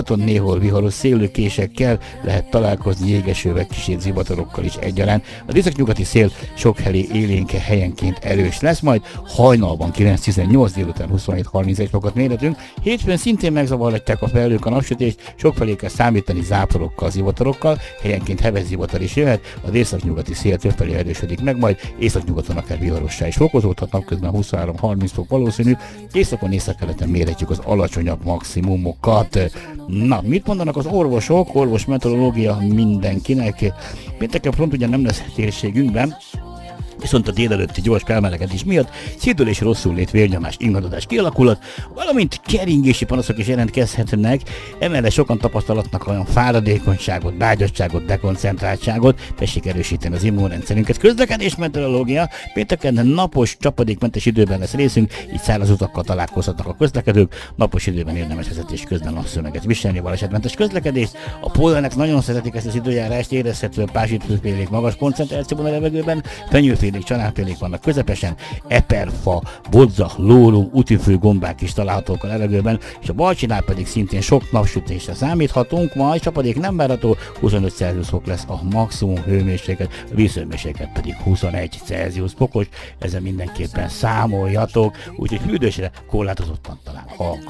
néhol viharos széllökésekkel lehet találkozni, jégesővel, kísért zivatorokkal is egyaránt. Az északnyugati szél sokfelé élénke helyenként erős lesz, majd hajnalban 9-18, délután 27-31 fokat mérhetünk. Hétfőn szintén megzavarhatják a felhők a napsütést, sokfelé kell számítani záporokkal, zivatorokkal, helyenként heves zivatar is jöhet, az északnyugati szél többfelé erősödik meg, majd északnyugaton akár viharossá is fokozódhat, napközben 23-30 fok valószínű, északon északkeleten mérhetjük az alacsonyabb maximumokat. Na, mit mondanak az orvosok? Orvos meteorológia mindenkinek. Pénteken front ugyan nem lesz térségünkben, viszont a délelőtti gyors felmelegedés miatt szédülés, rosszul-lét, vérnyomás, ingadozás kialakulhat, valamint keringési panaszok is jelentkezhetnek, emellett sokan tapasztalatnak olyan fáradékonyságot, bágyadottságot, dekoncentráltságot, tessék erősíteni az immunrendszerünket. Közlekedés meteorológia, pénteken napos, csapadékmentes időben lesz részünk, így száraz utakkal találkozhatnak a közlekedők, napos időben érdemes vezetés közben napszöveget viselni, balesetmentes közlekedést. A pollenek nagyon szeretik ezt az időjárást, érezhetően pázsitfőfélék magas koncentrációban a levegőben, fenyőfélék, családfélék vannak közepesen, eperfa, bodzak, lórum, útifő gombák is találhatók a levegőben, és a Balcsinál pedig szintén sok napsütésre számíthatunk, majd csapadék nem várható, 25 Celsius fok lesz a maximum hőmérséklet, a vízhőmérséklet pedig 21 Celsius fokos, ezzel mindenképpen számoljatok, úgyhogy hűdősre korlátozottan talán alkalmas.